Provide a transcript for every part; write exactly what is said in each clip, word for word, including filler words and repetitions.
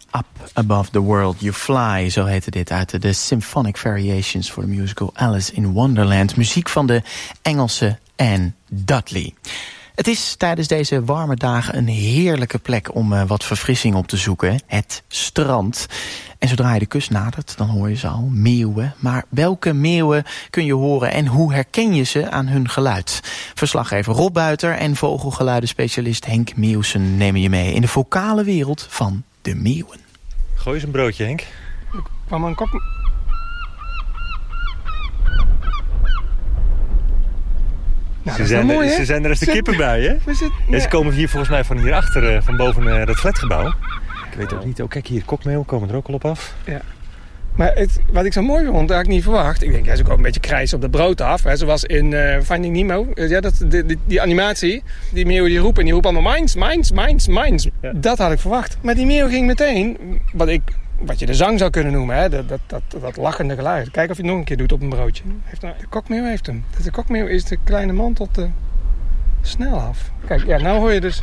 Up Above the World You Fly, zo heette dit uit de Symphonic Variations voor de musical Alice in Wonderland. Muziek van de Engelse Anne Dudley. Het is tijdens deze warme dagen een heerlijke plek om uh, wat verfrissing op te zoeken. Het strand. En zodra je de kust nadert, dan hoor je ze al, meeuwen. Maar welke meeuwen kun je horen en hoe herken je ze aan hun geluid? Verslaggever Rob Buiter en vogelgeluidenspecialist Henk Meeuwsen nemen je mee in de vocale wereld van de meeuwen. Gooi eens een broodje, Henk. Ik kwam een kop... Nou, ze, zijn mooi, er, ze zijn er als de kippen bij, hè? We zit, ja. Ja, ze komen hier volgens mij van hierachter, van boven uh, dat flatgebouw. Ik weet ook niet. Oh, kijk hier, kokmeeuwen komen er ook al op af. Ja. Maar het, wat ik zo mooi vond, had ik niet verwacht. Ik denk, ja, ze komen een beetje krijs op de brood af. Hè. Zoals in uh, Finding Nemo. Ja, dat, die, die, die animatie. Die meeuwen die roepen. En die roepen allemaal mines, mines, mines, mines. Ja. Dat had ik verwacht. Maar die meeuw ging meteen, wat, ik, wat je de zang zou kunnen noemen. Hè. Dat, dat, dat, dat lachende geluid. Kijk of je het nog een keer doet op een broodje. Heeft nou, de kokmeeuw heeft hem. De kokmeeuw is de kleine man tot de snel af. Kijk, ja, nou hoor je dus...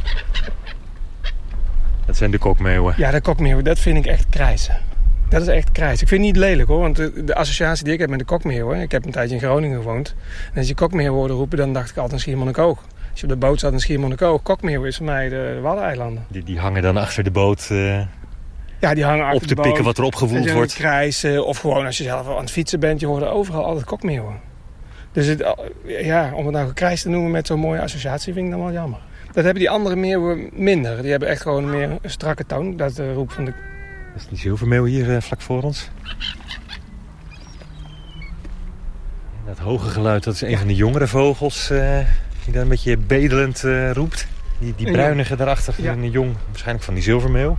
Dat zijn de kokmeeuwen. Ja, de kokmeeuwen, dat vind ik echt krijsen. Dat is echt krijs. Ik vind het niet lelijk hoor, want de, de associatie die ik heb met de kokmeeuwen... Ik heb een tijdje in Groningen gewoond. En als je kokmeeuw hoorde roepen, dan dacht ik altijd aan Schiermonnikoog. Als je op de boot zat in Schiermonnikoog, kokmeeuw is voor mij de, de Waddeneilanden. Die, die hangen dan achter de boot... Uh... Ja, die hangen achter op te de pikken boot, wat er opgevoeld wordt. Krijsen, of gewoon als je zelf aan het fietsen bent, je hoort overal altijd kokmeeuwen. Dus het, ja, om het nou gekrijs te noemen met zo'n mooie associatie vind ik dan wel jammer. Dat hebben die andere meeuwen minder. Die hebben echt gewoon meer een strakke toon. Dat is de roep van de... Dat is die zilvermeeuw hier uh, vlak voor ons. Dat hoge geluid, dat is een ja. van de jongere vogels uh, die daar een beetje bedelend uh, roept. Die, die bruinige daarachter, ja. een jong, waarschijnlijk van die zilvermeeuw.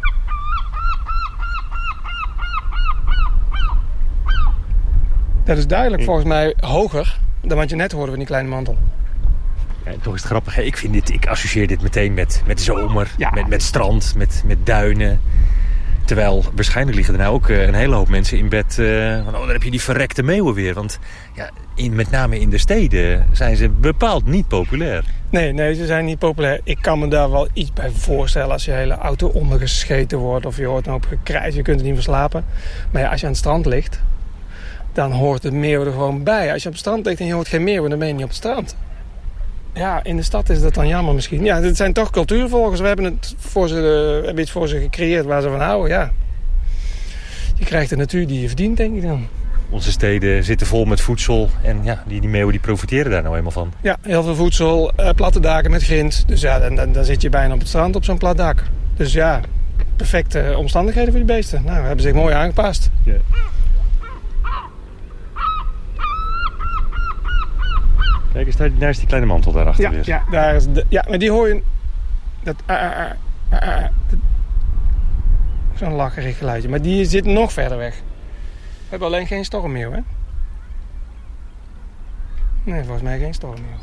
Dat is duidelijk volgens mij hoger dan wat je net hoorde van die kleine mantel. Ja, toch is het grappig. Hè? Ik, vind dit, ik associeer dit meteen met, met zomer, ja. met, met strand, met, met duinen. Terwijl waarschijnlijk liggen er nou ook uh, een hele hoop mensen in bed. Uh, van, oh, dan heb je die verrekte meeuwen weer. Want ja, in, met name in de steden zijn ze bepaald niet populair. Nee, nee, ze zijn niet populair. Ik kan me daar wel iets bij voorstellen als je hele auto ondergescheten wordt. Of je hoort een hoop gekrijs, je kunt er niet meer slapen. Maar ja, als je aan het strand ligt, dan hoort de meeuw er gewoon bij. Als je op het strand ligt en je hoort geen meeuw, dan ben je niet op het strand. Ja, in de stad is dat dan jammer misschien. Ja, dit zijn toch cultuurvolgers. We hebben het voor ze, uh, hebben iets voor ze gecreëerd waar ze van houden, ja. Je krijgt de natuur die je verdient, denk ik dan. Onze steden zitten vol met voedsel. En ja, die, die meeuwen die profiteren daar nou eenmaal van. Ja, heel veel voedsel, uh, platte daken met grind. Dus ja, dan, dan, dan zit je bijna op het strand op zo'n plat dak. Dus ja, perfecte omstandigheden voor die beesten. Nou, we hebben zich mooi aangepast. Ja. Kijk eens, daar is die kleine mantel daarachter ja, weer. Ja, daar is de, ja, maar die hoor je... Dat, uh, uh, uh, uh, dat, zo'n lacherig geluidje. Maar die zit nog verder weg. We hebben alleen geen stormmeeuw, hè? Nee, volgens mij geen stormmeeuw.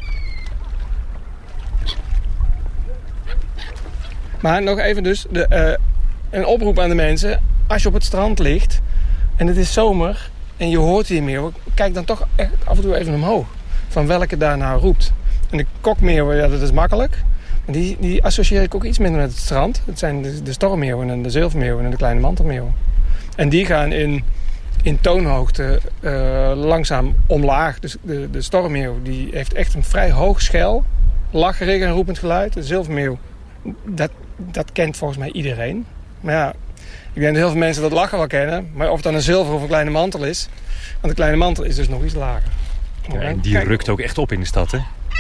Maar nog even dus, de, uh, een oproep aan de mensen. Als je op het strand ligt en het is zomer en je hoort die meeuw, kijk dan toch echt af en toe even omhoog. Van welke daar nou roept. En de kokmeeuwen, ja, dat is makkelijk. Maar die, die associeer ik ook iets minder met het strand. Het zijn de, de stormmeeuwen en de zilvermeeuwen en de kleine mantelmeeuwen. En die gaan in, in toonhoogte uh, langzaam omlaag. Dus de, de stormmeeuw die heeft echt een vrij hoog schel. Lacherig en roepend geluid. De zilvermeeuw, dat, dat kent volgens mij iedereen. Maar ja, ik denk dat heel veel mensen dat lachen wel kennen. Maar of het dan een zilver of een kleine mantel is. Want de kleine mantel is dus nog iets lager. Ja, en die Kijk. rukt ook echt op in de stad, hè?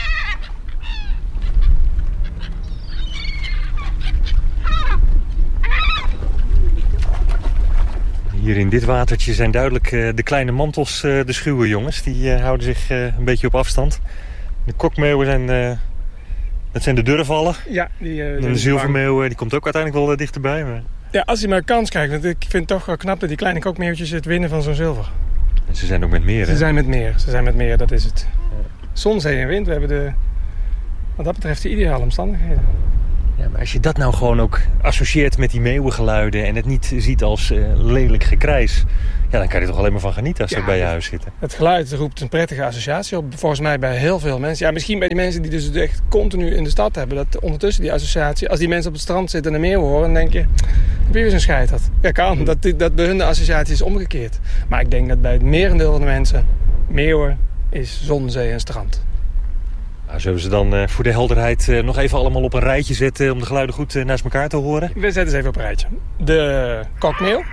Hier in dit watertje zijn duidelijk uh, de kleine mantels uh, de schuwe jongens. Die uh, houden zich uh, een beetje op afstand. De kokmeeuwen zijn, uh, dat zijn de durvallen. Ja, die, uh, en de zilvermeeuw die komt ook uiteindelijk wel uh, dichterbij. Maar... Ja, als hij maar kans krijgt. Want ik vind het toch wel knap dat die kleine kokmeeuwtjes het winnen van zo'n zilver. En ze zijn ook met meer, hè? Ze zijn met meer, ze zijn met meer, dat is het. Ja. Zon, zee en wind, we hebben de, wat dat betreft de ideale omstandigheden. Ja, maar als je dat nou gewoon ook associeert met die meeuwengeluiden... en het niet ziet als uh, lelijk gekrijs... ja, dan kan je er toch alleen maar van genieten als ze ja, bij je huis zitten. Het geluid roept een prettige associatie op. Volgens mij bij heel veel mensen. Ja, misschien bij die mensen die dus echt continu in de stad hebben. Dat ondertussen die associatie... Als die mensen op het strand zitten en een meeuw horen... dan denk je, heb je weer zo'n scheid dat? Ja, kan. Dat, dat bij hun de associatie is omgekeerd. Maar ik denk dat bij het merendeel van de mensen... meeuwen is zon, zee en strand. Nou, zullen we ze dan uh, voor de helderheid uh, nog even allemaal op een rijtje zetten... om de geluiden goed uh, naast elkaar te horen? We zetten ze even op een rijtje. De kokmeeuw.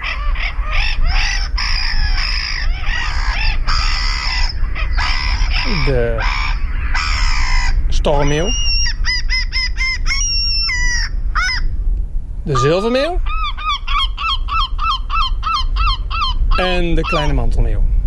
De stormmeeuw. De zilvermeeuw. En de kleine mantelmeeuw.